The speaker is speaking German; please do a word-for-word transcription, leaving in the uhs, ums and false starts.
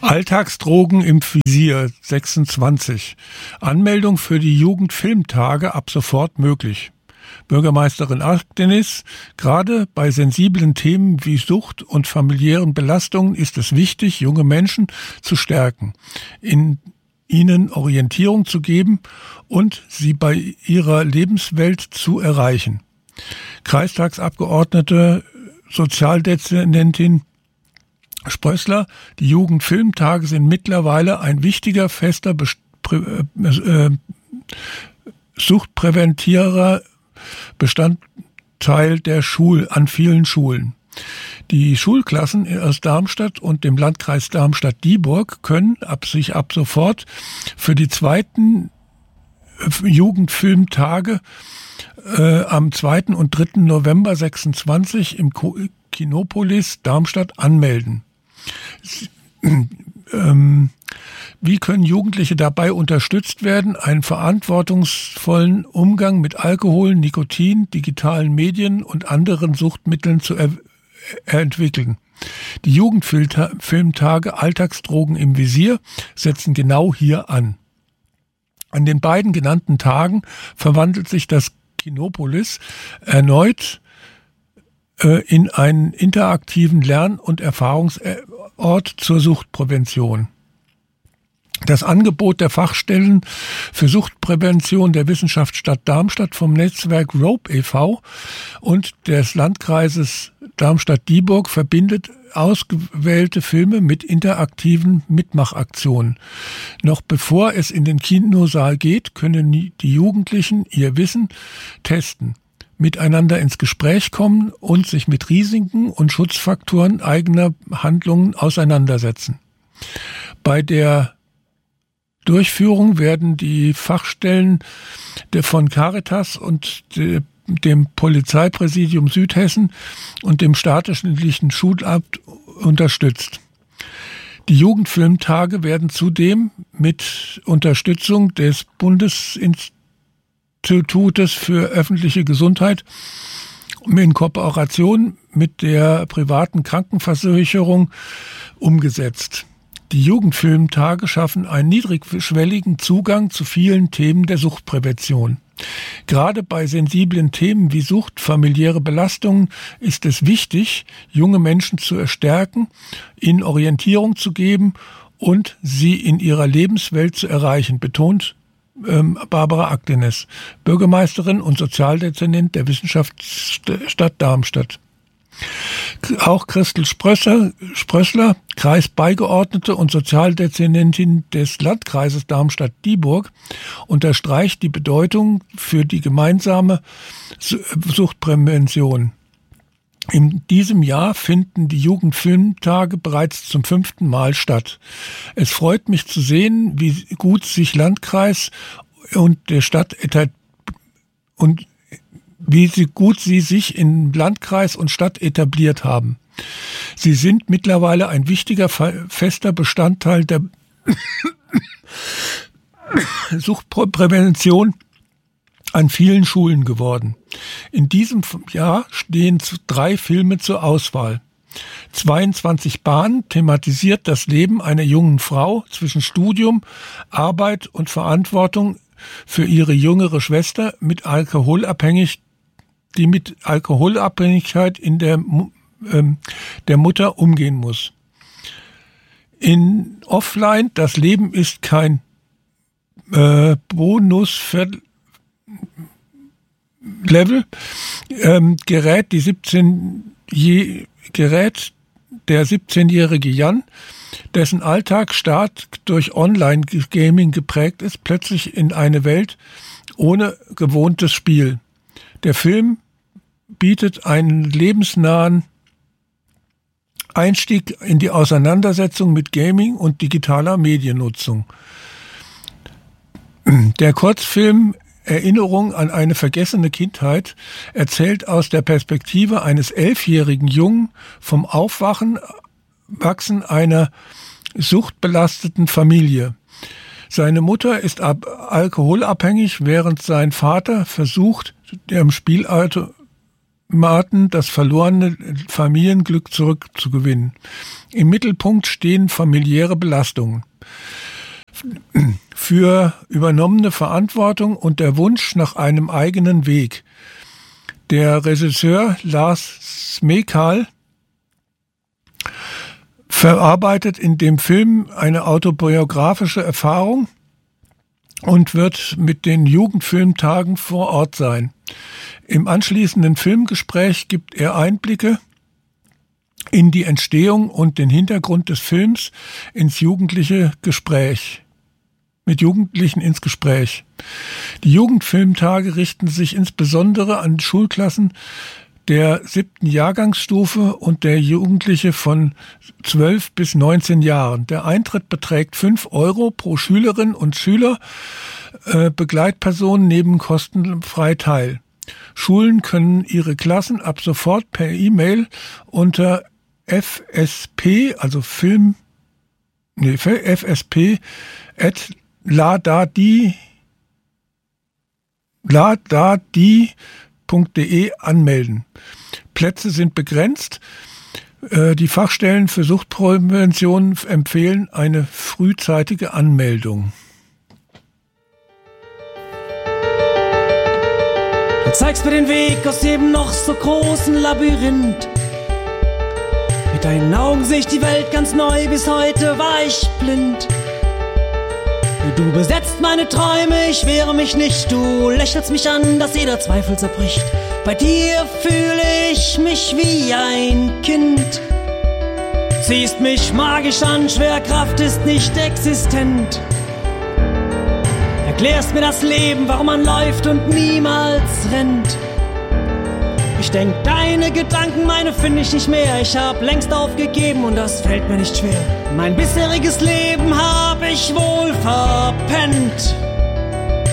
Alltagsdrogen im Visier sechsundzwanzig. Anmeldung für die Jugendfilmtage ab sofort möglich. Bürgermeisterin Akdenis: Gerade bei sensiblen Themen wie Sucht und familiären Belastungen ist es wichtig, junge Menschen zu stärken, in ihnen Orientierung zu geben und sie bei ihrer Lebenswelt zu erreichen. Kreistagsabgeordnete Sozialdezernentin Sprössler: Die Jugendfilmtage sind mittlerweile ein wichtiger, fester Best- Prä- äh, suchtpräventierer Bestandteil der Schul an vielen Schulen. Die Schulklassen aus Darmstadt und dem Landkreis Darmstadt-Dieburg können ab sich ab sofort für die zweiten Jugendfilmtage äh, am zweiten und dritten November sechsundzwanzig im Kinopolis Darmstadt anmelden. Ähm, wie können Jugendliche dabei unterstützt werden, einen verantwortungsvollen Umgang mit Alkohol, Nikotin, digitalen Medien und anderen Suchtmitteln zu er- entwickeln? Die Jugendfilmtage Alltagsdrogen im Visier setzen genau hier an. An den beiden genannten Tagen verwandelt sich das Kinopolis erneut in einen interaktiven Lern- und Erfahrungsort zur Suchtprävention. Das Angebot der Fachstellen für Suchtprävention der Wissenschaftsstadt Darmstadt vom Netzwerk Rope e V und des Landkreises Darmstadt-Dieburg verbindet ausgewählte Filme mit interaktiven Mitmachaktionen. Noch bevor es in den Kinosaal geht, können die Jugendlichen ihr Wissen testen, miteinander ins Gespräch kommen und sich mit Risiken und Schutzfaktoren eigener Handlungen auseinandersetzen. Bei der Durchführung werden die Fachstellen von Caritas und dem Polizeipräsidium Südhessen und dem staatlichen Schulamt unterstützt. Die Jugendfilmtage werden zudem mit Unterstützung des Bundesinstitutes für öffentliche Gesundheit in Kooperation mit der privaten Krankenversicherung umgesetzt. Die Jugendfilmtage schaffen einen niedrigschwelligen Zugang zu vielen Themen der Suchtprävention. Gerade bei sensiblen Themen wie Sucht, familiäre Belastungen ist es wichtig, junge Menschen zu erstärken, ihnen Orientierung zu geben und sie in ihrer Lebenswelt zu erreichen, betont ähm, Barbara Akdenis, Bürgermeisterin und Sozialdezernent der Wissenschaftsstadt Darmstadt. Auch Christel Sprössler, Sprössler, Kreisbeigeordnete und Sozialdezernentin des Landkreises Darmstadt-Dieburg, unterstreicht die Bedeutung für die gemeinsame Suchtprävention. In diesem Jahr finden die Jugendfilmtage bereits zum fünften Mal statt. Es freut mich zu sehen, wie gut sich Landkreis und der Stadt etat- und wie sie gut sie sich in Landkreis und Stadt etabliert haben. Sie sind mittlerweile ein wichtiger, fester Bestandteil der Suchtprävention an vielen Schulen geworden. In diesem Jahr stehen drei Filme zur Auswahl. zweiundzwanzig Bahn thematisiert das Leben einer jungen Frau zwischen Studium, Arbeit und Verantwortung für ihre jüngere Schwester mit alkoholabhängig die mit Alkoholabhängigkeit in der, ähm, der Mutter umgehen muss. In Offline, das Leben ist kein äh, Bonus für Level, ähm, gerät, die siebzehn, je, gerät der siebzehnjährige Jan, dessen Alltag stark durch Online-Gaming geprägt ist, plötzlich in eine Welt ohne gewohntes Spiel. Der Film bietet einen lebensnahen Einstieg in die Auseinandersetzung mit Gaming und digitaler Mediennutzung. Der Kurzfilm Erinnerung an eine vergessene Kindheit erzählt aus der Perspektive eines elfjährigen Jungen vom Aufwachen, Wachsen einer suchtbelasteten Familie. Seine Mutter ist ab- alkoholabhängig, während sein Vater versucht, im Spielauto Martin das verlorene Familienglück zurückzugewinnen. Im Mittelpunkt stehen familiäre Belastungen. Für übernommene Verantwortung und der Wunsch nach einem eigenen Weg. Der Regisseur Lars Smekal verarbeitet in dem Film eine autobiografische Erfahrung und wird mit den Jugendfilmtagen vor Ort sein. Im anschließenden Filmgespräch gibt er Einblicke in die Entstehung und den Hintergrund des Films ins jugendliche Gespräch. Mit Jugendlichen ins Gespräch. Die Jugendfilmtage richten sich insbesondere an Schulklassen der siebten Jahrgangsstufe und der Jugendliche von zwölf bis neunzehn Jahren. Der Eintritt beträgt fünf Euro pro Schülerin und Schüler. Äh, Begleitpersonen nehmen kostenfrei teil. Schulen können ihre Klassen ab sofort per E-Mail unter F S P, also Film, nee, F S P at ladadi ladadi punkt de anmelden. Plätze sind begrenzt. Die Fachstellen für Suchtprävention empfehlen eine frühzeitige Anmeldung. Du zeigst mir den Weg aus dem noch so großen Labyrinth. Mit deinen Augen sehe ich die Welt ganz neu, bis heute war ich blind. Du besetzt meine Träume, ich wehre mich nicht. Du lächelst mich an, dass jeder Zweifel zerbricht. Bei dir fühle ich mich wie ein Kind. Ziehst mich magisch an, Schwerkraft ist nicht existent. Erklärst mir das Leben, warum man läuft und niemals rennt. Ich denk, deine Gedanken, meine finde ich nicht mehr. Ich hab längst aufgegeben und das fällt mir nicht schwer. Mein bisheriges Leben hab ich wohl verpennt.